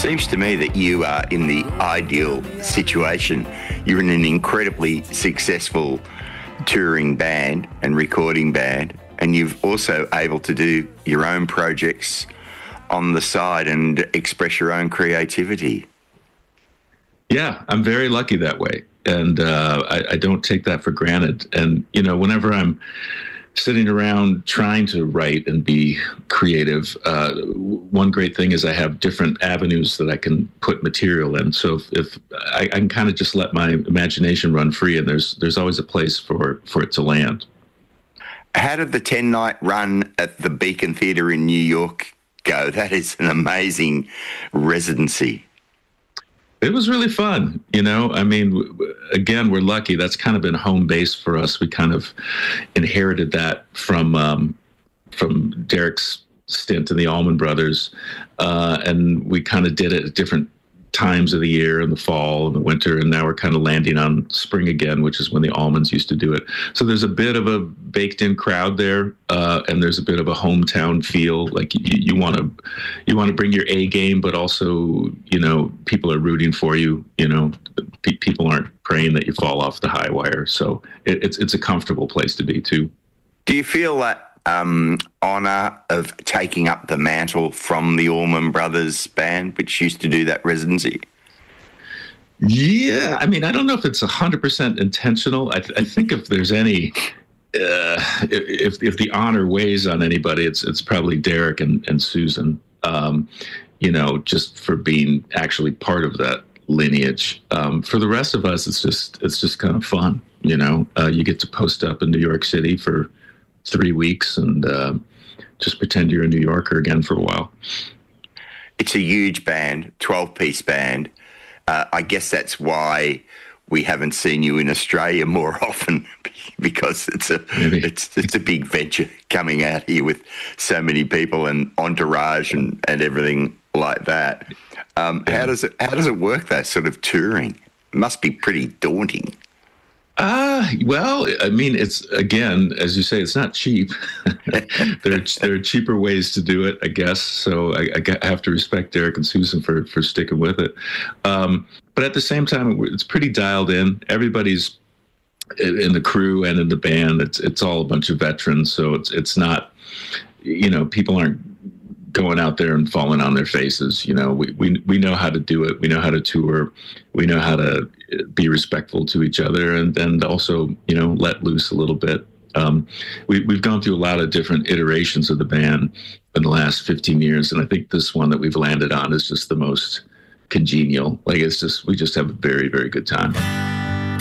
Seems to me that you are in the ideal situation. You're in an incredibly successful touring band and recording band, and you've also able to do your own projects on the side and express your own creativity. Yeah, I'm very lucky that way. And I don't take that for granted. And, you know, whenever I'm sitting around trying to write and be creative, one great thing is I have different avenues that I can put material in. So if I can kind of just let my imagination run free, and there's always a place for it to land. How did the 10-night run at the Beacon Theatre in New York go? That is an amazing residency. It was really fun. You know, I mean, again, we're lucky. That's kind of been home base for us. We kind of inherited that from Derek's stint in the Allman Brothers. And we kind of did it at different times of the year, in the fall and the winter. And now we're kind of landing on spring again, which is when the Allmans used to do it. So there's a bit of a baked in crowd there. And there's a bit of a hometown feel. Like you want to bring your A game, but also, you know, people are rooting for you. You know, people aren't praying that you fall off the high wire. So it's a comfortable place to be too. Do you feel that honour of taking up the mantle from the Allman Brothers band, which used to do that residency? Yeah, I mean, I don't know if it's 100% intentional. I think if there's any, if the honor weighs on anybody, it's probably Derek and Susan. You know, just for being actually part of that lineage. For the rest of us, it's just kind of fun. You know, you get to post up in New York City for 3 weeks and just pretend you're a New Yorker again for a while. It's a huge band, 12-piece band. I guess that's why we haven't seen you in Australia more often, because it's a big venture coming out here with so many people and entourage and everything like that. How does it work, that sort of touring? It must be pretty daunting. Well, I mean, it's, again, as you say, it's not cheap. There are cheaper ways to do it, I guess. So I have to respect Derek and Susan for sticking with it. But at the same time, it's pretty dialed in. Everybody's in the crew and in the band. It's all a bunch of veterans. So it's not, you know, people aren't going out there and falling on their faces. You know, we know how to do it. We know how to tour. We know how to be respectful to each other, and also, you know, let loose a little bit. We've gone through a lot of different iterations of the band in the last 15 years, and I think this one that we've landed on is just the most congenial. Like, we just have a very, very good time.